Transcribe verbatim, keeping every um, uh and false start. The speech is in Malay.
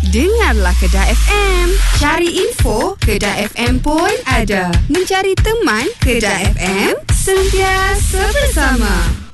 dengarlah Kedah F M. Cari info, Kedah F M pun ada. Mencari teman, Kedah F M, sentiasa bersama.